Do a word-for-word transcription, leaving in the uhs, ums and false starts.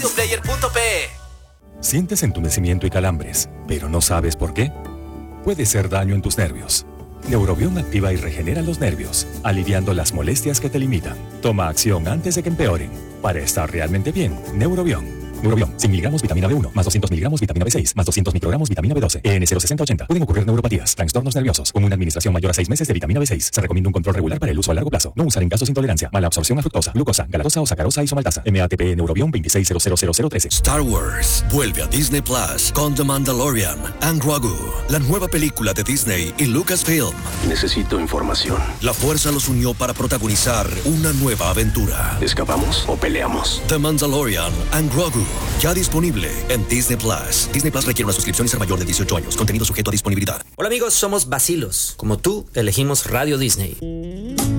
punto player punto pe. ¿Sientes entumecimiento y calambres, pero no sabes por qué? Puede ser daño en tus nervios. Neurobión activa y regenera los nervios, aliviando las molestias que te limitan. Toma acción antes de que empeoren. Para estar realmente bien, Neurobión. Neurobión, cien miligramos vitamina B uno, más doscientos miligramos vitamina B seis, más doscientos microgramos vitamina B doce, E N cero sesenta ochenta. Pueden ocurrir neuropatías, trastornos nerviosos. Con una administración mayor a seis meses de vitamina B seis, se recomienda un control regular para el uso a largo plazo. No usar en casos de intolerancia, mala absorción a fructosa, glucosa, galactosa o sacarosa isomaltasa. M A T P Neurobión veintiséis cero cero cero cero trece. Star Wars vuelve a Disney Plus con The Mandalorian and Grogu, la nueva película de Disney y Lucasfilm. Necesito información. La fuerza los unió para protagonizar una nueva aventura. ¿Escapamos o peleamos? The Mandalorian and Grogu, ya disponible en Disney Plus. Disney Plus requiere una suscripción y ser mayor de dieciocho años. Contenido sujeto a disponibilidad. Hola amigos, somos Bacilos. Como tú, elegimos Radio Disney.